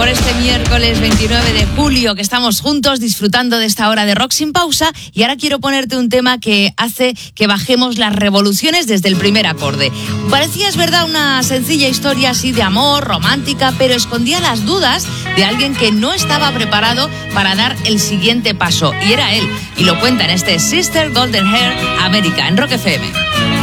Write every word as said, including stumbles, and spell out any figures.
Por este miércoles veintinueve de julio que estamos juntos disfrutando de esta hora de rock sin pausa, y ahora quiero ponerte un tema que hace que bajemos las revoluciones desde el primer acorde. Parecía, es verdad, una sencilla historia así de amor, romántica, pero escondía las dudas de alguien que no estaba preparado para dar el siguiente paso, y era él, y lo cuenta en este Sister Golden Hair América en Rock F M.